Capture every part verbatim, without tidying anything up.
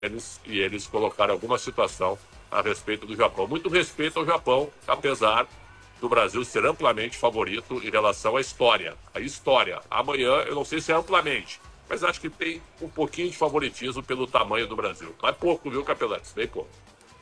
eles, e eles colocaram alguma situação a respeito do Japão. Muito respeito ao Japão, apesar do Brasil ser amplamente favorito em relação à história. A história. Amanhã, eu não sei se é amplamente, mas acho que tem um pouquinho de favoritismo pelo tamanho do Brasil. Mas pouco, viu, Capelanes? Bem pouco.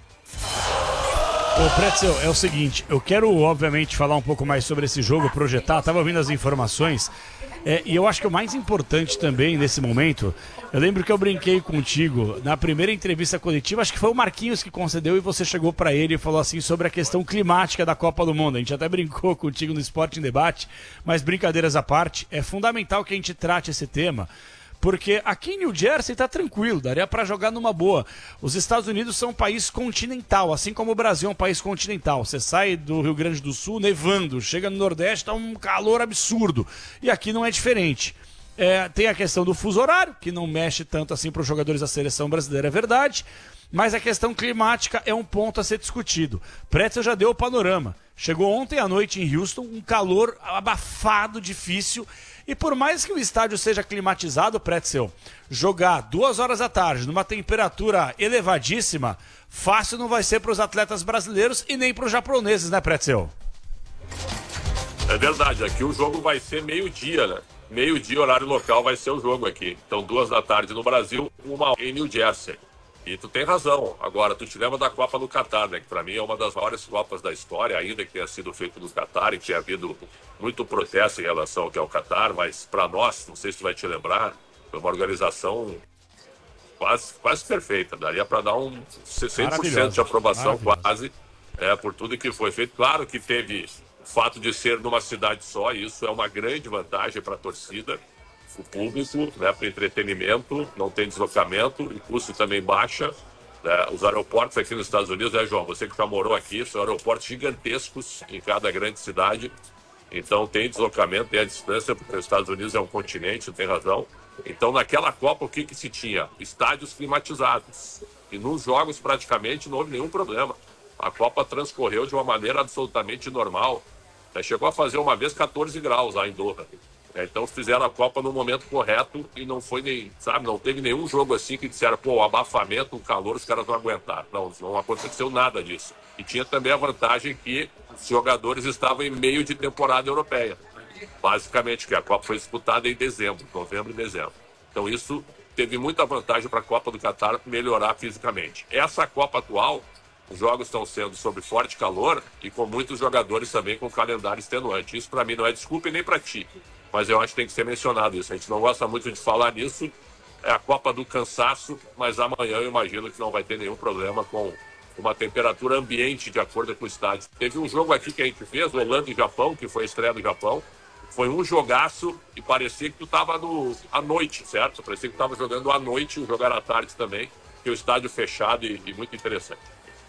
Ô, Pretzel, é o seguinte, eu quero, obviamente, falar um pouco mais sobre esse jogo, projetar, tava ouvindo as informações, é, e eu acho que o mais importante também nesse momento, eu lembro que eu brinquei contigo na primeira entrevista coletiva, acho que foi o Marquinhos que concedeu e você chegou pra ele e falou assim sobre a questão climática da Copa do Mundo. A gente até brincou contigo no Esporte em Debate, mas brincadeiras à parte, é fundamental que a gente trate esse tema, porque aqui em New Jersey tá tranquilo, daria para jogar numa boa. Os Estados Unidos são um país continental, assim como o Brasil é um país continental. Você sai do Rio Grande do Sul nevando, chega no Nordeste, tá um calor absurdo. E aqui não é diferente. É, tem a questão do fuso horário, que não mexe tanto assim para os jogadores da seleção brasileira, é verdade. Mas a questão climática é um ponto a ser discutido. Pretzel já deu o panorama. Chegou ontem à noite em Houston, um calor abafado, difícil. E por mais que o estádio seja climatizado, Pretzel, jogar duas horas da tarde numa temperatura elevadíssima, fácil não vai ser para os atletas brasileiros e nem para os japoneses, né, Pretzel? É verdade, aqui o jogo vai ser meio-dia, né? Meio-dia, horário local, vai ser o jogo aqui. Então, duas da tarde no Brasil, uma em New Jersey. E tu tem razão. Agora, tu te lembra da Copa do Catar, né? Que pra mim é uma das maiores Copas da história, ainda que tenha sido feito no Catar e que tenha havido muito protesto em relação ao que é o Catar, mas para nós, não sei se tu vai te lembrar, foi uma organização quase, quase perfeita. Daria para dar um cem por cento de aprovação quase, é, por tudo que foi feito. Claro que teve o fato de ser numa cidade só, e isso é uma grande vantagem para a torcida, o público, né, para entretenimento, não tem deslocamento, o custo também baixa. Né? Os aeroportos aqui nos Estados Unidos, né, João? Você que já morou aqui, são aeroportos gigantescos em cada grande cidade. Então tem deslocamento, tem a distância, porque os Estados Unidos é um continente, tem razão. Então naquela Copa o que que se tinha? Estádios climatizados. E nos jogos praticamente não houve nenhum problema. A Copa transcorreu de uma maneira absolutamente normal. Chegou a fazer uma vez catorze graus lá em Doha. Então fizeram a Copa no momento correto e não foi nem, sabe, não teve nenhum jogo assim que disseram, pô, o abafamento, o calor, os caras não aguentaram. Não, não aconteceu nada disso. E tinha também a vantagem que os jogadores estavam em meio de temporada europeia. Basicamente, que a Copa foi disputada em dezembro, novembro e dezembro. Então isso teve muita vantagem para a Copa do Catar melhorar fisicamente. Essa Copa atual, os jogos estão sendo sob forte calor e com muitos jogadores também com calendário extenuante. Isso para mim não é desculpa e nem para ti. Mas eu acho que tem que ser mencionado isso. A gente não gosta muito de falar nisso. É a Copa do cansaço, mas amanhã eu imagino que não vai ter nenhum problema com uma temperatura ambiente de acordo com o estádio. Teve um jogo aqui que a gente fez, Holanda e Japão, que foi a estreia do Japão. Foi um jogaço e parecia que tu estava à noite, certo? Parecia que tu estava jogando à noite e jogar à tarde também, que o estádio fechado e, e muito interessante.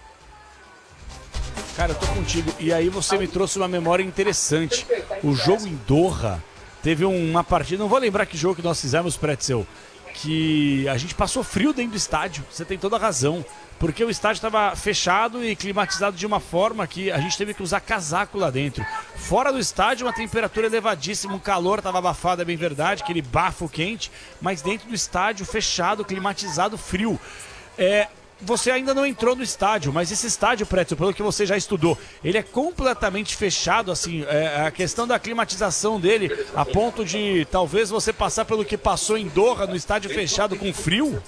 Cara, eu tô contigo. E aí você me trouxe uma memória interessante. O jogo em Doha teve uma partida, não vou lembrar que jogo que nós fizemos, Pretzel, que a gente passou frio dentro do estádio. Você tem toda a razão. Porque o estádio estava fechado e climatizado de uma forma que a gente teve que usar casaco lá dentro. Fora do estádio, uma temperatura elevadíssima, um calor estava abafado, é bem verdade, aquele bafo quente, mas dentro do estádio, fechado, climatizado, frio. É, você ainda não entrou no estádio, mas esse estádio, Pretzel, pelo que você já estudou, ele é completamente fechado, assim, é, a questão da climatização dele, a ponto de talvez você passar pelo que passou em Doha, no estádio fechado com frio?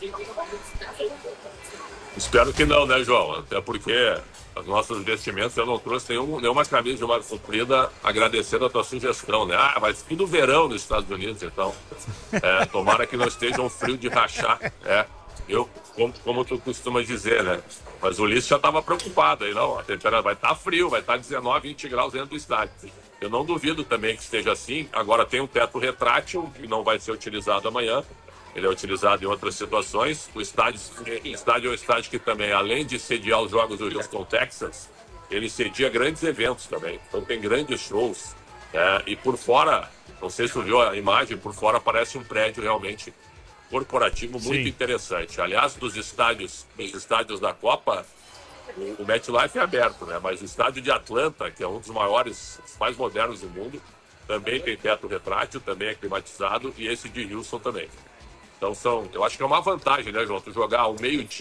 Espero que não, né, João? Até porque os nossos vestimentos, eu não trouxe nenhum, nenhuma camisa de manga comprida, agradecendo a tua sugestão, né? Ah, mas fim do verão nos Estados Unidos, então. É, tomara que não esteja um frio de rachar. É, eu, como, como tu costuma dizer, né? Mas o Ulisses já estava preocupado aí, não. A temperatura vai estar frio, vai estar dezenove, vinte graus dentro do estádio. Eu não duvido também que esteja assim. Agora tem um teto retrátil, que não vai ser utilizado amanhã. Ele é utilizado em outras situações. O estádio, o estádio é um estádio que também, além de sediar os jogos do Houston, Texas, ele cedia grandes eventos também. Então tem grandes shows. É, e por fora, não sei se tu viu a imagem, por fora parece um prédio realmente corporativo muito Sim. interessante. Aliás, dos estádios, dos estádios da Copa, o, o MetLife é aberto, né? Mas o estádio de Atlanta, que é um dos maiores, os mais modernos do mundo, também tem teto retrátil, também é climatizado, e esse de Houston também. Então são, eu acho que é uma vantagem, né, João? Tu jogar ao meio-dia